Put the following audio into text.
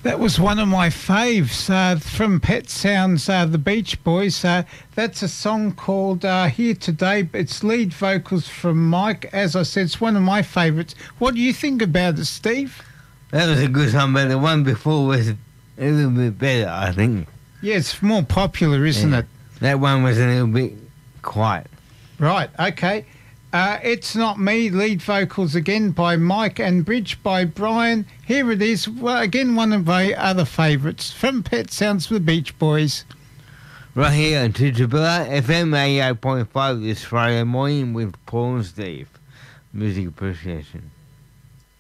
That was one of my faves from Pet Sounds, the Beach Boys. That's a song called Here Today. It's lead vocals from Mike. As I said, it's one of my favourites. What do you think about it, Steve? That was a good song, but the one before was a little bit better, I think. Yeah, it's more popular, isn't it? That one was a little bit quiet. Right, okay. It's Not Me, lead vocals again by Mike and bridge by Brian. Here it is, well, again, one of my other favourites from Pet Sounds, the Beach Boys. Right here on Toowoomba FM 88.5 this Friday morning with Paul and Steve. Music Appreciation.